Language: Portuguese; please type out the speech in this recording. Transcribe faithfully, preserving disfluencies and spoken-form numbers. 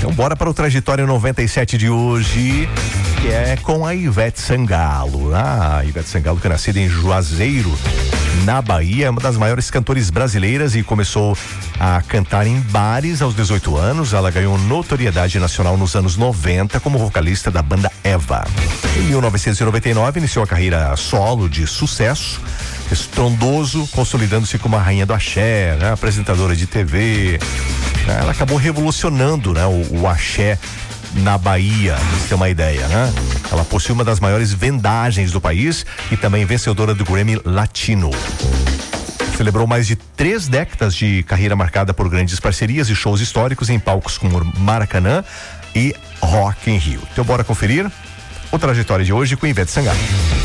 Então bora para o Trajetória noventa e sete de hoje, que é com a Ivete Sangalo. Ah, a Ivete Sangalo, que é nascida em Juazeiro, na Bahia, é uma das maiores cantores brasileiras e começou a cantar em bares aos dezoito anos. Ela ganhou notoriedade nacional nos anos noventa como vocalista da banda Eva. Em mil novecentos e noventa e nove, iniciou a carreira solo de sucesso, estrondoso, consolidando-se como a rainha do axé, né? Apresentadora de T V. Ela acabou revolucionando, né? o, o axé na Bahia, pra você ter uma ideia, né? Ela possui uma das maiores vendagens do país e também vencedora do Grammy Latino. Celebrou mais de três décadas de carreira marcada por grandes parcerias e shows históricos em palcos como Maracanã e Rock in Rio. Então bora conferir o Trajetória de hoje com Ivete Sangalo.